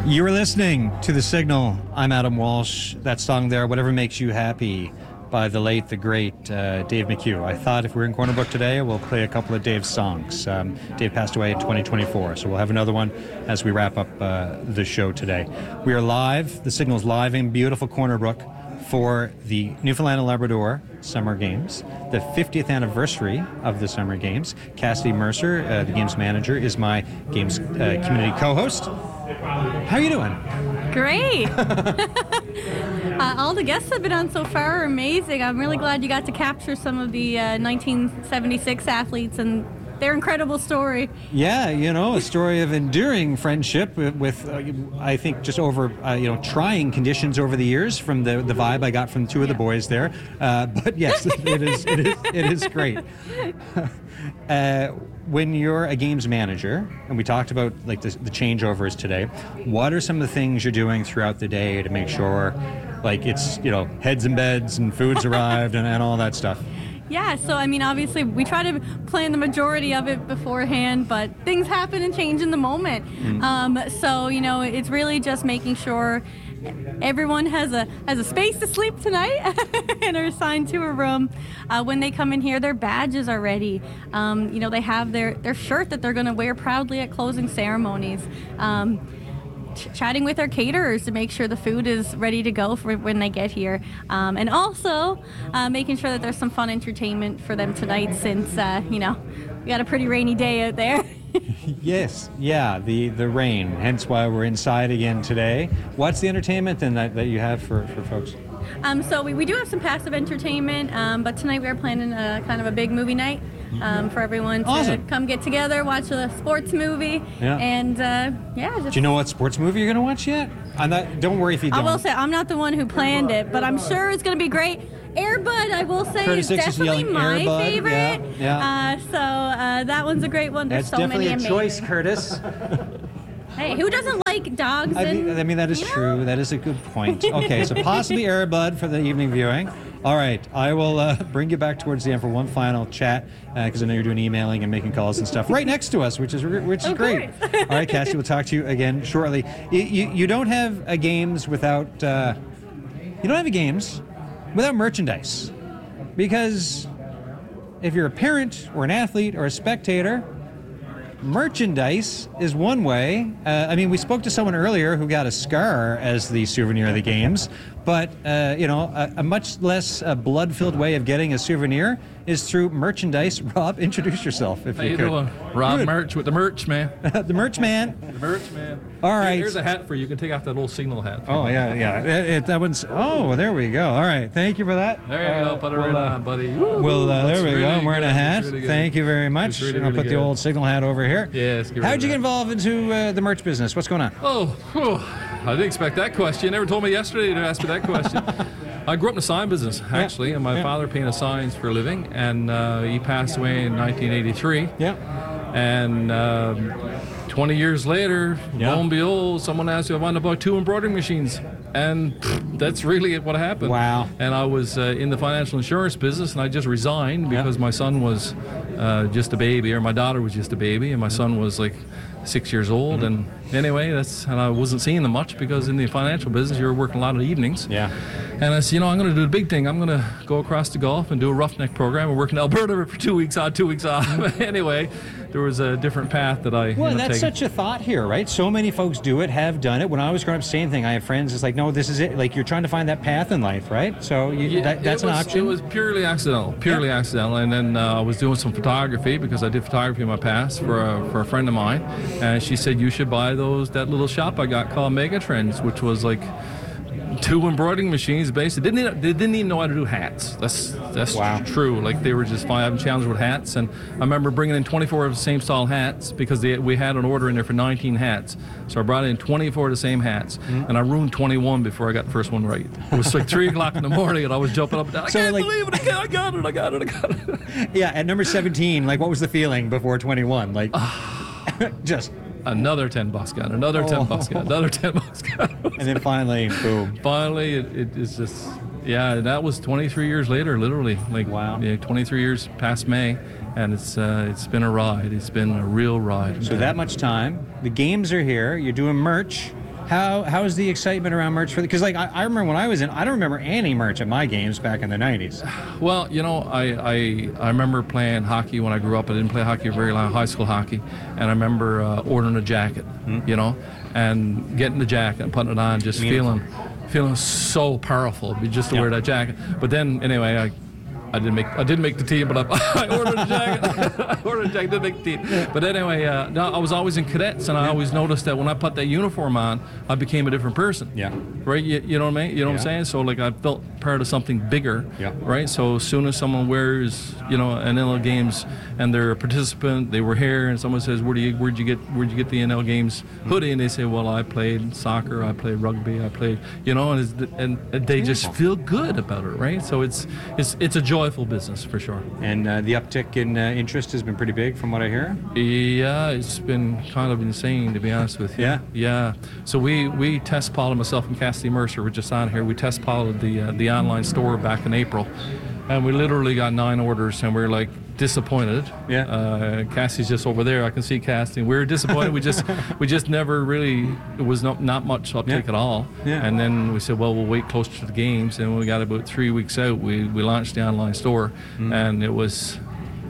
You were listening to The Signal. I'm Adam Walsh. That song there, Whatever Makes You Happy, by the late, the great Dave McHugh. I thought if we're in Corner Book today, we'll play a couple of Dave's songs. Dave passed away in 2024, so we'll have another one as we wrap up the show today. We are live. The Signal's live in beautiful Corner Brook for the Newfoundland and Labrador Summer Games, the 50th anniversary of the Summer Games. Cassidy Mercer, the games manager, is my games community co-host. How are you doing? Great. All the guests have been on so far are amazing. I'm really glad you got to capture some of the 1976 athletes and their incredible story. Yeah, you know, a story of enduring friendship with I think, just over, trying conditions over the years from the vibe I got from two of the boys there. But yes, it is great. When you're a games manager, and we talked about like the changeovers today, what are some of the things you're doing throughout the day to make sure like it's, heads in beds and food's arrived and all that stuff? Yeah, so I mean, obviously we try to plan the majority of it beforehand, but things happen and change in the moment. So, it's really just making sure everyone has a space to sleep tonight and are assigned to a room. When they come in here, their badges are ready. They have their shirt that they're going to wear proudly at closing ceremonies. Chatting with our caterers to make sure the food is ready to go for when they get here. And also making sure that there's some fun entertainment for them tonight since, we got a pretty rainy day out there. Yes, yeah, the rain, hence why we're inside again today. What's the entertainment then that you have for folks? So we do have some passive entertainment, but tonight we are planning kind of a big movie night for everyone to come get together, watch a sports movie, and Do you know what sports movie you're going to watch yet? Don't worry if you don't. I will say, I'm not the one who planned it, but I'm sure it's going to be great. Air Bud, I will say, Curtis is definitely my favorite. So that one's a great one. There's That's so many definitely a choice, Curtis. Hey, who doesn't like dogs? I mean that is true. That is a good point. Okay, so possibly Air Bud for the evening viewing. All right, I will bring you back towards the end for one final chat because I know you're doing emailing and making calls and stuff right next to us, which is great. All right, Cassie, we'll talk to you again shortly. You don't have a games without without merchandise, because if you're a parent or an athlete or a spectator, merchandise is one way. We spoke to someone earlier who got a scar as the souvenir of the games, but a much less blood-filled way of getting a souvenir is through merchandise. Rob, introduce yourself if you could. How you doing? Rob Merch with the Merch Man. The Merch Man. The Merch Man. All right. Here's a hat for you. You can take off that old Signal hat. Oh, yeah. That one's... Oh, there we go. All right. Thank you for that. There you go. Put it right on, buddy. Well, there we go. I'm wearing a hat. Really Thank you very much. Really, I'll put the old Signal hat over here. Yes. How'd you get involved into the merch business? What's going on? I didn't expect that question. You never told me yesterday to ask me that question. I grew up in the sign business, actually, and my father painted signs for a living, and he passed away in 1983. Yeah. And 20 years later, lo and behold, someone asked me if I wanted to buy 2 embroidery machines. And that's really what happened. Wow. And I was in the financial insurance business, and I just resigned because my son was just a baby, or my daughter was just a baby, and my son was like 6 years old. And anyway, and I wasn't seeing them much because in the financial business, you're working a lot of evenings. Yeah. And I said, I'm going to do the big thing. I'm going to go across the Gulf and do a roughneck program and work in Alberta for 2 weeks on, 2 weeks off. Anyway, there was a different path that I Well, that's taking. such a thought here, right? So many folks do it, have done it. When I was growing up, same thing. I have friends, it's like, no, this is it. Like, you're trying to find that path in life, right? So that's an option. It was purely accidental, And then I was doing some photography because I did photography in my past for a friend of mine. And she said, you should buy that little shop I got called Megatrends, which was like 2 embroidering machines basically. They didn't even know how to do hats. That's wow. True. Like, they were just fine having challenges with hats. And I remember bringing in 24 of the same style hats because we had an order in there for 19 hats. So I brought in 24 of the same hats, and I ruined 21 before I got the first one right. It was like 3 o'clock in the morning, and I was jumping up and down. I can't believe it! I got it! Yeah, at number 17, like, what was the feeling before 21? Like, just... Another $10 gun, another $10 gun, another $10 gun. And then finally, boom. Finally, it is just, that was 23 years later, literally. Like, wow. Yeah, 23 years past May, and it's been a ride. It's been a real ride. So that much time. The games are here. You're doing merch. How is the excitement around merch for? Because like I remember when I was in, I don't remember any merch at my games back in the '90s. Well, I remember playing hockey when I grew up. I didn't play hockey very long, high school hockey, and I remember ordering a jacket, and getting the jacket and putting it on, just feeling so powerful just to wear that jacket. But then anyway, I didn't make the team, but I ordered a jacket. Didn't make the team. But anyway, no, I was always in cadets, and I always noticed that when I put that uniform on, I became a different person. Yeah. Right. You know what I mean? You know what I'm saying? So like I felt part of something bigger. Yeah. Right. So as soon as someone wears an NL Games and they're a participant, they were here, and someone says, where'd you get the NL Games hoodie? And they say, well, I played soccer, I played rugby, I played, and they just feel good about it. Right. So it's a joyful business for sure. And the uptick in interest has been pretty big, from what I hear. Yeah, it's been kind of insane, to be honest with you. Yeah. So we test piloted, myself and Cassidy Mercer were just on here. We test piloted the online store back in April, and we literally got 9 orders, and we were like disappointed. Yeah. Cassie's just over there. I can see Cassie. We were disappointed. we just never really. It was not much uptake at all. Yeah. And then we said, well, we'll wait closer to the games. And when we got about 3 weeks out, we launched the online store, and it was.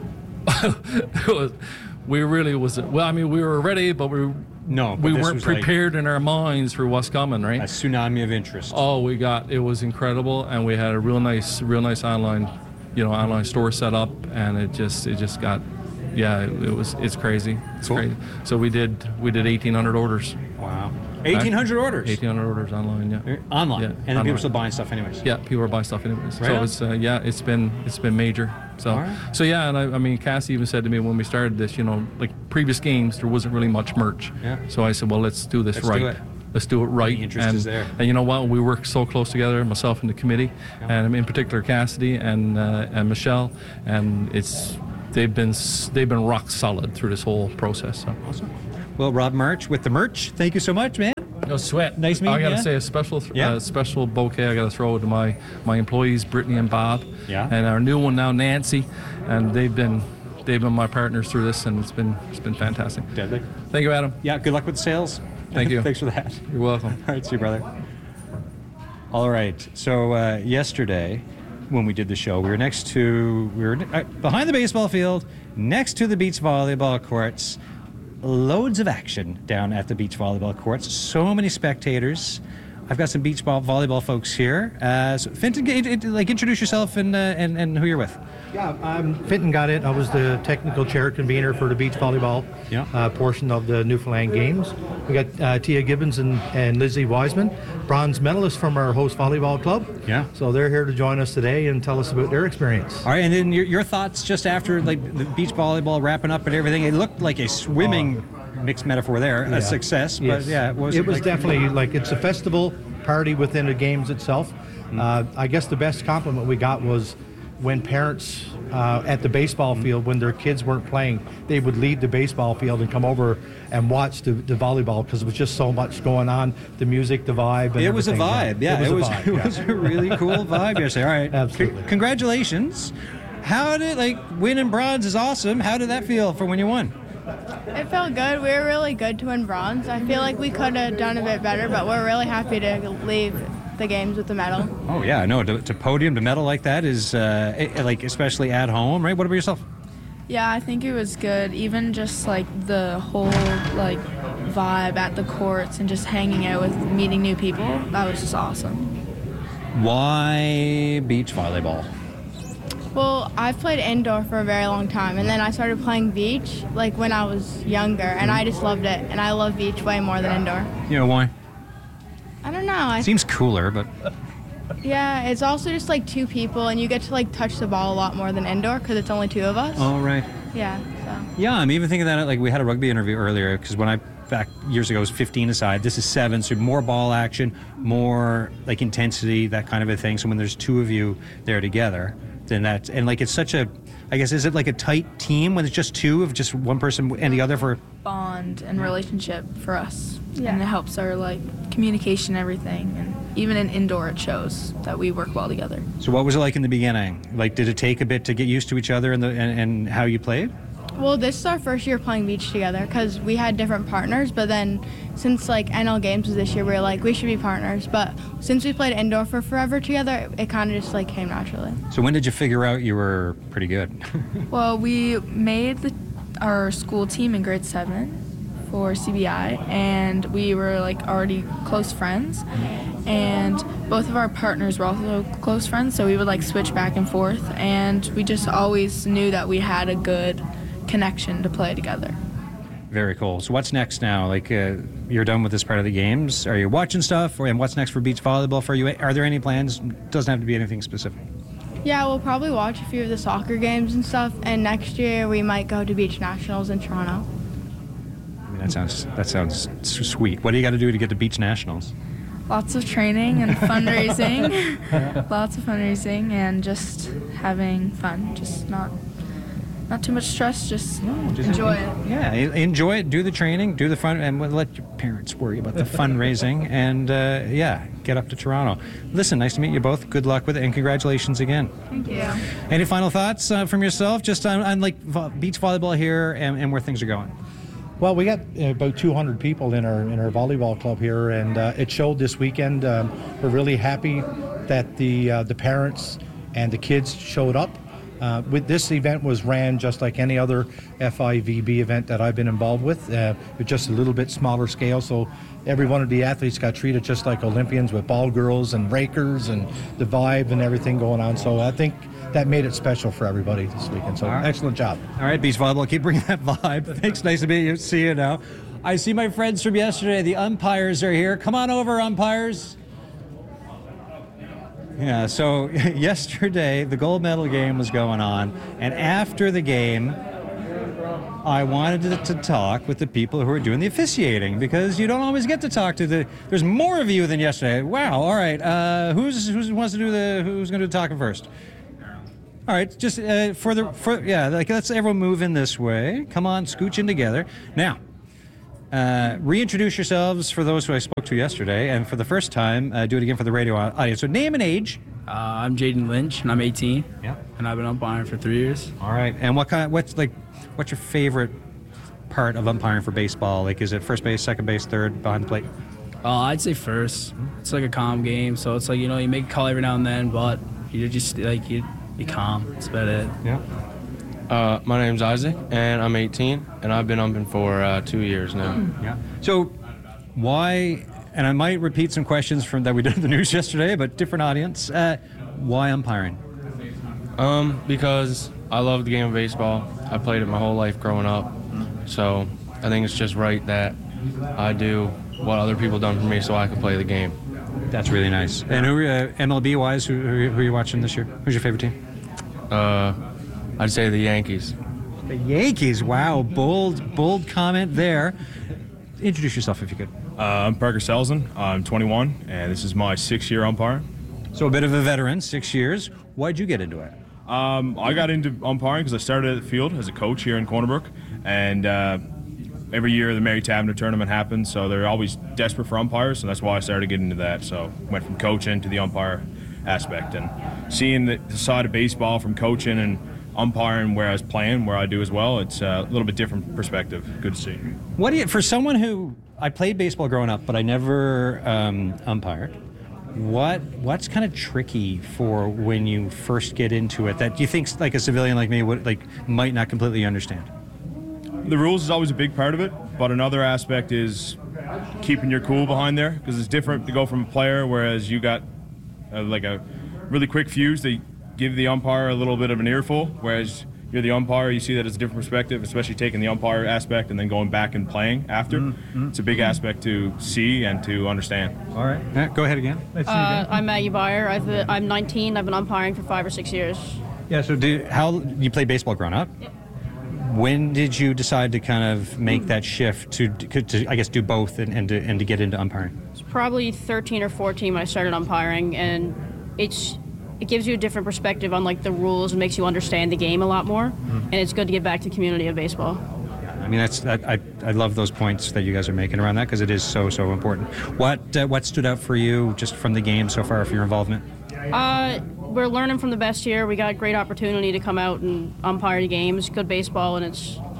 We really was. Well, I mean, we were ready, but we weren't prepared in our minds for what's coming. Right. A tsunami of interest. Oh, it was incredible, and we had a real nice online store set up, and it just got, it's crazy. It's cool. Crazy. So we did 1,800 orders. Wow. 1,800 orders. 1,800 orders online. Yeah. Online. Yeah, and then online. people still buying stuff anyways. Yeah, people are buying stuff anyways. Right So it's been major. So right. So yeah, and I mean, Cassie even said to me when we started this, like previous games, there wasn't really much merch. Yeah. So I said, well, let's do this right. Do it. Let's do it right. The interest is there. And you know what? We work so close together, myself and the committee, and in particular Cassidy and Michelle, and they've been rock solid through this whole process. So. Awesome. Well, Rob March with the merch. Thank you so much, man. No sweat. Nice meeting you. I gotta say a special bouquet I gotta throw to my employees, Brittany and Bob, and our new one now, Nancy, and they've been my partners through this, and it's been fantastic. Deadly. Thank you, Adam. Yeah. Good luck with the sales. Thank you. Thanks for that. You're welcome. All right, see you, brother. All right. So yesterday, when we did the show, we were behind the baseball field, next to the beach volleyball courts. Loads of action down at the beach volleyball courts. So many spectators. I've got some beach volleyball folks here. So Fintan, introduce yourself and who you're with. Yeah, I'm Fintan Goddett. I was the technical chair convener for the beach volleyball portion of the Newfoundland Games. We got Tia Gibbons and Lizzie Wiseman, bronze medalists from our host volleyball club. Yeah. So they're here to join us today and tell us about their experience. All right, and then your thoughts just after the beach volleyball wrapping up and everything. It looked like a swimming mixed metaphor there, a success. Yes. But it was definitely it's a festival party within the games itself. I guess the best compliment we got was when parents at the baseball field, when their kids weren't playing, they would leave the baseball field and come over and watch the volleyball because it was just so much going on, the music, the vibe. And it was a vibe, It was a really cool vibe yesterday. All right, absolutely. Congratulations. How did winning bronze is awesome. How did that feel for when you won? It felt good. We were really good to win bronze. I feel like we could have done a bit better, but we're really happy to leave the games with the medal. Oh yeah, no, to podium, to medal like that is especially at home, right? What about yourself? Yeah, I think it was good. Even just the whole vibe at the courts and just hanging out with meeting new people, that was just awesome. Why beach volleyball? Well, I've played indoor for a very long time, and then I started playing beach when I was younger, and I just loved it, and I love beach way more than indoor. You know why? I don't know. Seems cooler, but... Yeah, it's also just two people, and you get to touch the ball a lot more than indoor because it's only 2 of us. Oh, right. Yeah, so. Yeah, I'm even thinking that, we had a rugby interview earlier, because when I, back years ago, it was 15 aside. This is 7, so more ball action, more, intensity, that kind of a thing. So when there's 2 of you there together... And that's it's such a, I guess, is it a tight team when it's just 2 of just one person and the other for bond and relationship for us, and it helps our communication and everything, and even in indoor it shows that we work well together. So what was it like in the beginning? Did it take a bit to get used to each other and how you played? Well, this is our first year playing beach together because we had different partners, but then since like NL Games was this year, we were like, we should be partners. But since we played indoor for forever together, it kind of just like came naturally. So when did you figure out you were pretty good? Well, we made our school team in grade 7 for CBI, and we were like already close friends, and both of our partners were also close friends, so we would like switch back and forth, and we just always knew that we had a good connection to play together. Very cool. So what's next now? Like you're done with this part of the games. Are you watching stuff? And what's next for beach volleyball for you? Are there any plans? Doesn't have to be anything specific. Yeah, we'll probably watch a few of the soccer games and stuff, and next year we might go to Beach Nationals in Toronto. I mean, that sounds sweet. What do you got to do to get to Beach Nationals? Lots of training and fundraising. Lots of fundraising and just having fun. Just not too much stress, just enjoy it. Yeah, enjoy it, do the training, do the fun, and let your parents worry about the fundraising, and get up to Toronto. Listen, nice to meet you both. Good luck with it, and congratulations again. Thank you. Any final thoughts from yourself, just on like beach volleyball here and where things are going? Well, we got about 200 people in our volleyball club here, and it showed this weekend. We're really happy that the parents and the kids showed up. With this event was ran just like any other FIVB event that I've been involved with, with just a little bit smaller scale. So every one of the athletes got treated just like Olympians with ball girls and rakers and the vibe and everything going on. So I think that made it special for everybody this weekend. So excellent job. All right, beach volleyball, keep bringing that vibe. Thanks, nice to meet you. See you now. I see my friends from yesterday. The umpires are here. Come on over, umpires. Yeah, so yesterday the gold medal game was going on, and after the game, I wanted to talk with the people who are doing the officiating, because you don't always get to talk to there's more of you than yesterday. Wow, all right, who's wants to do who's going to do the talking first? All right, just let's everyone move in this way. Come on, scooch in together. Now, reintroduce yourselves for those who I spoke to yesterday, and for the first time, do it again for the radio audience. So name and age. I'm Jaden Lynch, and I'm 18. Yeah. And I've been umpiring for 3 years. All right. And what's your favorite part of umpiring for baseball? Like, is it first base, second base, third, behind the plate? I'd say first. It's like a calm game, so it's like, you make a call every now and then, but you just like you be calm. That's about it. Yeah. My name's Isaac, and I'm 18, and I've been umping for 2 years now. Yeah. So, why? And I might repeat some questions that we did in the news yesterday, but different audience. Why umpiring? Because I love the game of baseball. I played it my whole life growing up, so I think it's just right that I do what other people done for me, so I can play the game. That's really nice. And who MLB wise, who are you watching this year? Who's your favorite team? I'd say the Yankees. The Yankees. Wow, bold comment there. Introduce yourself if you could. I'm Parker Selzen. I'm 21, and this is my 6th year umpiring. So a bit of a veteran, 6 years. Why'd you get into it? I got into umpiring because I started at the field as a coach here in Corner Brook, and every year the Mary Tavener tournament happens, so they're always desperate for umpires, and that's why I started getting into that. So went from coaching to the umpire aspect, and seeing the side of baseball from coaching and umpiring where I was playing, where I do as well, it's a little bit different perspective. Good to see. What do you, for someone who, I played baseball growing up, but I never umpired. What's kind of tricky for when you first get into it that you think like a civilian like me might not completely understand? The rules is always a big part of it, but another aspect is keeping your cool behind there, because it's different to go from a player, whereas you got like a really quick fuse that give the umpire a little bit of an earful, whereas you're the umpire, you see that it's a different perspective, especially taking the umpire aspect and then going back and playing after. Mm-hmm. It's a big aspect to see and to understand. All right. Go ahead again. I'm Maggie Byer. I'm 19. I've been umpiring for 5 or 6 years. Yeah, so you played baseball growing up? Yep. When did you decide to kind of make that shift to I guess, do both and to get into umpiring? It's probably 13 or 14 when I started umpiring, and it gives you a different perspective on like the rules and makes you understand the game a lot more. Mm-hmm. And it's good to get back to the community of baseball. Yeah, I mean I love those points that you guys are making around that, because it is so important. What stood out for you just from the game so far for your involvement? We're learning from the best here. We got great opportunity to come out and umpire the games, good baseball, and it's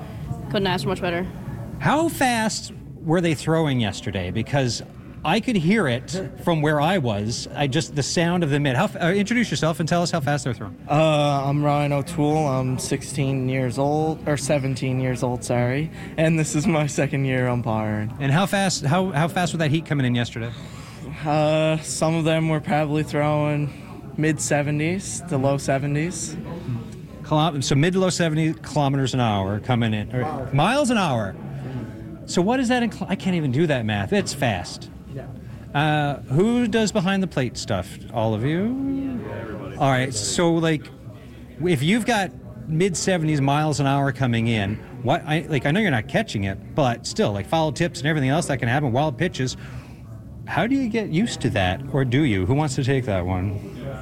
couldn't ask for much better. How fast were they throwing yesterday? Because I could hear it from where I was. The sound of the mitt. Introduce yourself and tell us how fast they're throwing. I'm Ryan O'Toole. I'm 17 years old, sorry. And this is my second year umpiring. And how fast was that heat coming in yesterday? Some of them were probably throwing mid-70s to low 70s. So mid to low 70 kilometers an hour coming in. Or miles an hour. So what is that? I can't even do that math. It's fast. Who does behind the plate stuff? All of you? Yeah, everybody. All right. So, like, if you've got mid-70s miles an hour coming in, I know you're not catching it, but still, like foul tips and everything else that can happen, wild pitches. How do you get used to that, or do you? Who wants to take that one?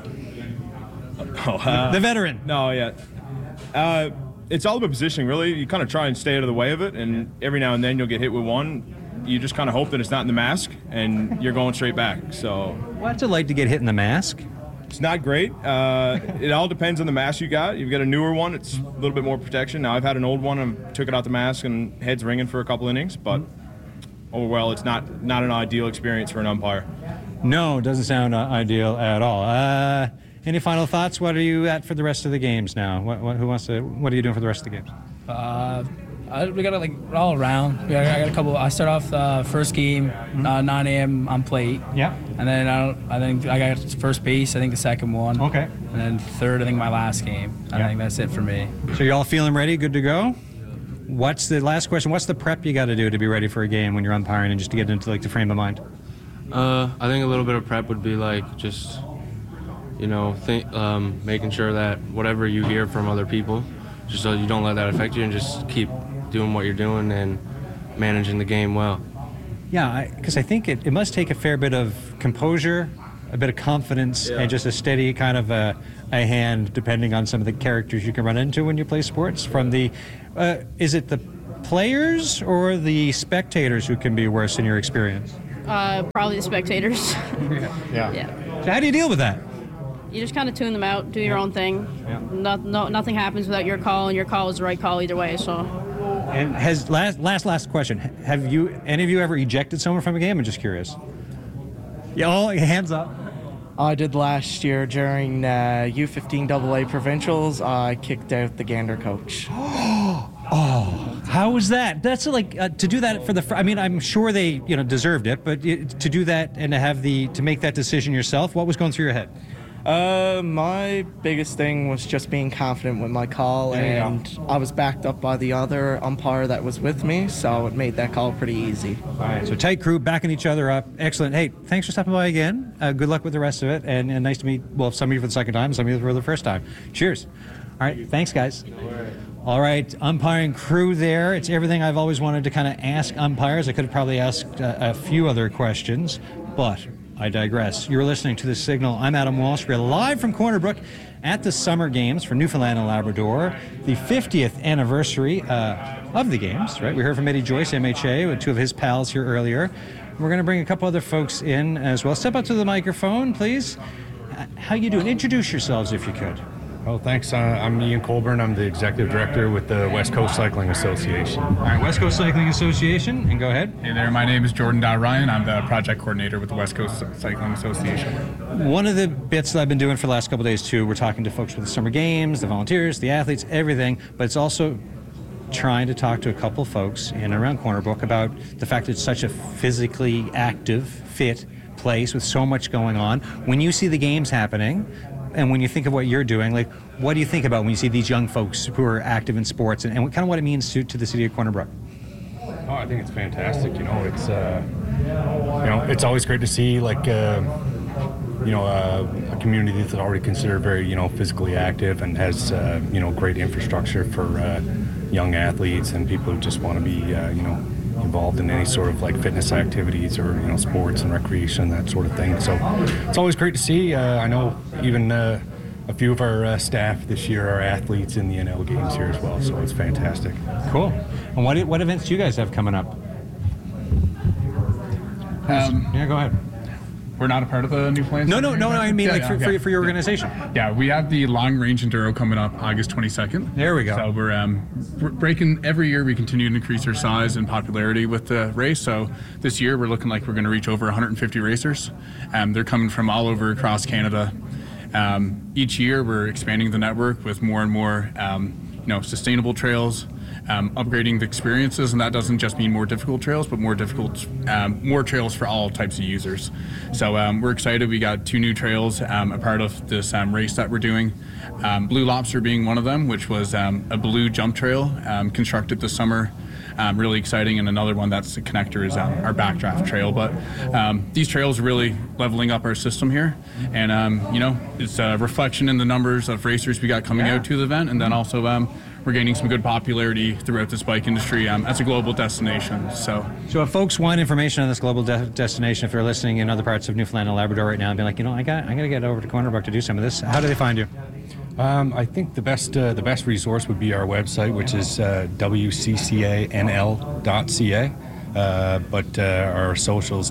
The veteran. No, yeah. It's all about positioning, really. You kind of try and stay out of the way of it, and every now and then you'll get hit with one. You just kind of hope that it's not in the mask, and you're going straight back. So, what's it like to get hit in the mask? It's not great. It all depends on the mask you got. You've got a newer one, it's a little bit more protection. Now, I've had an old one, I took it out the mask, and head's ringing for a couple innings, but overall, it's not an ideal experience for an umpire. No, it doesn't sound ideal at all. Any final thoughts? What are you at for the rest of the games now? What are you doing for the rest of the games? We got it all around. I got a couple. I start off first game 9 a.m. on plate. Yeah. And then I think I got first base. I think the second one. Okay. And then third, I think my last game. I think that's it for me. So you're all feeling ready, good to go? What's the last question? What's the prep you got to do to be ready for a game when you're umpiring and just to get into the frame of mind? I think a little bit of prep would be just making sure that whatever you hear from other people, just so you don't let that affect you, and just keep doing what you're doing and managing the game well. Yeah, because I think it must take a fair bit of composure, a bit of confidence, and just a steady kind of a hand, depending on some of the characters you can run into when you play sports. From the, is it the players or the spectators who can be worse in your experience? Probably the spectators. Yeah. So how do you deal with that? You just kind of tune them out, do your own thing. Yeah. Nothing happens without your call, and your call is the right call either way. So. And has last question. Have any of you ever ejected someone from a game? I'm just curious. Yeah, all hands up. I did last year during U15 AA provincials. I kicked out the Gander coach. Oh, how was that? That's to do that for the. I mean, I'm sure they deserved it, but to do that and to make that decision yourself, what was going through your head? My biggest thing was just being confident with my call, and I was backed up by the other umpire that was with me, so it made that call pretty easy. All right, so tight crew, backing each other up. Excellent. Hey, thanks for stopping by again. Good luck with the rest of it, and nice to meet, some of you for the second time, some of you for the first time. Cheers. All right, thanks, guys. All right, umpiring crew there. It's everything I've always wanted to kind of ask umpires. I could have probably asked a few other questions, but I digress. You're listening to The Signal. I'm Adam Walsh. We're live from Corner Brook at the Summer Games for Newfoundland and Labrador, the 50th anniversary of the games, right? We heard from Eddie Joyce, MHA, with two of his pals here earlier. We're going to bring a couple other folks in as well. Step up to the microphone, please. How you doing? Introduce yourselves if you could. Oh, thanks. I'm Ian Colburn. I'm the executive director with the West Coast Cycling Association. All right, West Coast Cycling Association, and go ahead. Hey there, my name is Jordan Ryan. I'm the project coordinator with the West Coast Cycling Association. One of the bits that I've been doing for the last couple of days, too, we're talking to folks with the Summer Games, the volunteers, the athletes, everything, but it's also trying to talk to a couple folks in and around Corner Brook about the fact that it's such a physically active, fit place with so much going on. When you see the games happening, and when you think of what you're doing, what do you think about when you see these young folks who are active in sports, and kind of what it means to the city of Corner Brook? Oh, I think it's fantastic. It's it's always great to see a community that's already considered very physically active and has great infrastructure for young athletes and people who just want to be involved in any sort of fitness activities or sports and recreation, that sort of thing. So it's always great to see. I know even a few of our staff this year are athletes in the NL games here as well, so it's fantastic. Cool. And what events do you guys have coming up? Yeah, go ahead. We're not a part of the Newfoundland. No. I mean, for your organization. Yeah, we have the Long Range Enduro coming up August 22nd. There we go. So we're breaking every year. We continue to increase our size and popularity with the race. So this year we're looking like we're going to reach over 150 racers. They're coming from all over across Canada. Each year we're expanding the network with more and more, sustainable trails. Upgrading the experiences, and that doesn't just mean more difficult trails, but more trails for all types of users. So we're excited. We got 2 new trails a part of this race that we're doing. Blue Lobster being one of them, which was a blue jump trail constructed this summer. Really exciting, and another one that's the connector is our Backdraft Trail. But these trails are really leveling up our system here, and it's a reflection in the numbers of racers we got coming out to the event, and then also we're gaining some good popularity throughout this bike industry as a global destination. So if folks want information on this global destination, if they're listening in other parts of Newfoundland and Labrador right now and be like, I got to get over to Corner Brook to do some of this, how do they find you? I think the best resource would be our website, which is wccanl.ca. But our socials,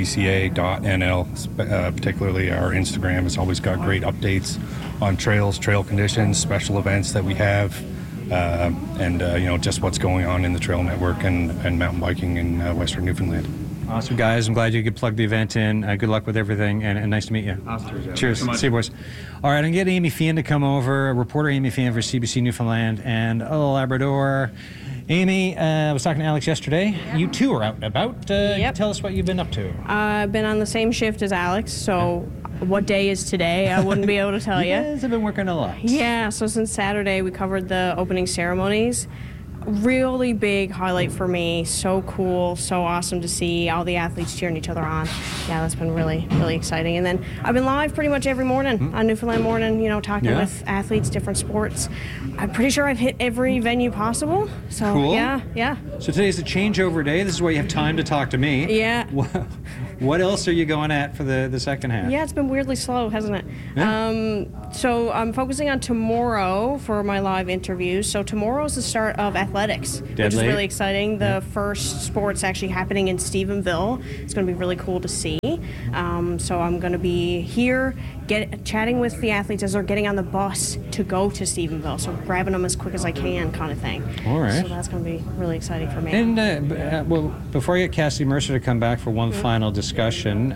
wcca.nl, particularly our Instagram, has always got great updates on trails, trail conditions, special events that we have, and just what's going on in the trail network and mountain biking in Western Newfoundland. Awesome, guys. I'm glad you could plug the event in. Good luck with everything, and nice to meet you. Awesome. Cheers. See you, boys. All right, I'm going to get Amy Fian to come over, reporter Amy Fian for CBC Newfoundland and Labrador. Amy, I was talking to Alex yesterday. Yeah. You too are out and about. Tell us what you've been up to. I've been on the same shift as Alex, so what day is today? I wouldn't be able to tell you. You guys have been working a lot. Yeah, so since Saturday we covered the opening ceremonies. Really big highlight for me. So cool, so awesome to see all the athletes cheering each other on. Yeah, that's been really, really exciting. And then I've been live pretty much every morning on Newfoundland Morning, talking with athletes, different sports. I'm pretty sure I've hit every venue possible. So cool. Yeah. So today's a changeover day. This is where you have time to talk to me. Yeah. What else are you going at for the second half? Yeah, it's been weirdly slow, hasn't it? Yeah. So I'm focusing on tomorrow for my live interviews. So tomorrow's the start of athletics, which is really exciting. The first sport's actually happening in Stephenville. It's going to be really cool to see. So I'm going to be here chatting with the athletes as they're getting on the bus to go to Stephenville. So grabbing them as quick as I can, kind of thing. All right. So that's going to be really exciting for me. And before I get Cassidy Mercer to come back for one final discussion,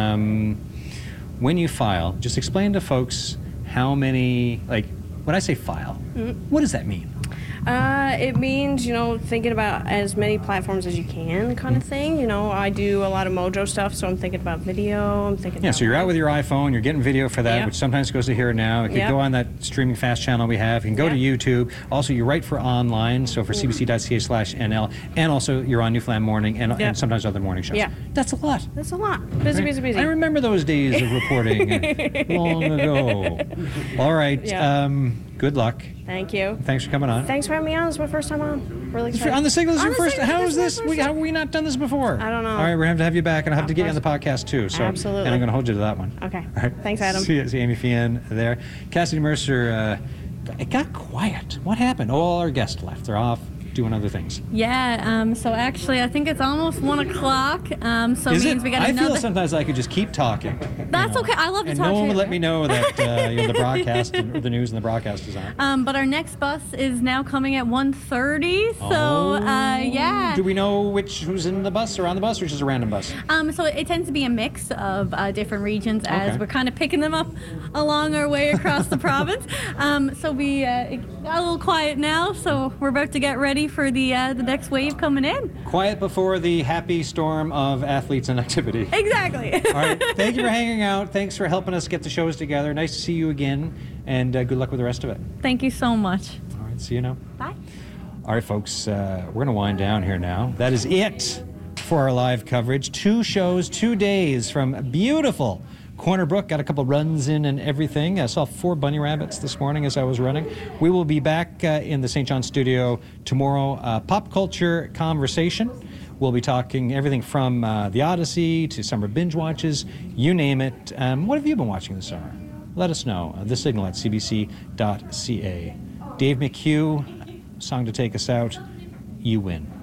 when you file, just explain to folks how many, when I say file, what does that mean? It means, thinking about as many platforms as you can kind of thing. I do a lot of Mojo stuff, so I'm thinking about video. So you're out with your iPhone, you're getting video for that, which sometimes goes to Here and Now. It can go on that streaming fast channel we have. You can go to YouTube. Also, you write for online, so for cbc.ca/NL, and also you're on Newfoundland Morning and sometimes other morning shows. Yeah. That's a lot. That's a lot. Busy. I remember those days of reporting long ago. All right. Yeah. Good luck. Thank you. Thanks for coming on. Thanks for having me on. This is my first time on. Really excited. On the Signal, this is your first. How is this? How have we not done this before? I don't know. All right, we're going to have you back, and I'll have to get you on the podcast too. So, absolutely. And I'm going to hold you to that one. Okay. All right. Thanks, Adam. See Amy Fian there. Cassidy Mercer, it got quiet. What happened? All our guests left. They're off doing other things. Yeah, so actually I think it's almost 1 o'clock, so it means we got another... I feel sometimes I could just keep talking. That's okay, I love to talk. And no one would let me know that the broadcast, or the news and the broadcast is on. But our next bus is now coming at 1:30, so yeah. Do we know who's in the bus or on the bus, or just a random bus? So it tends to be a mix of different regions as we're kind of picking them up along our way across the province. So we got a little quiet now, so we're about to get ready for the next wave coming in. Quiet before the happy storm of athletes and activity. Exactly. All right. Thank you for hanging out. Thanks for helping us get the shows together. Nice to see you again, and good luck with the rest of it. Thank you so much. All right. See you now. Bye. All right, folks. We're going to wind down here now. That is it for our live coverage. 2 shows, 2 days from beautiful Corner Brook. Got a couple runs in and everything. I saw 4 bunny rabbits this morning as I was running. We will be back in the St. John studio tomorrow. Pop culture conversation. We'll be talking everything from the Odyssey to summer binge watches, you name it. What have you been watching this summer? Let us know. The Signal at cbc.ca. Dave McHugh, song to take us out. You win.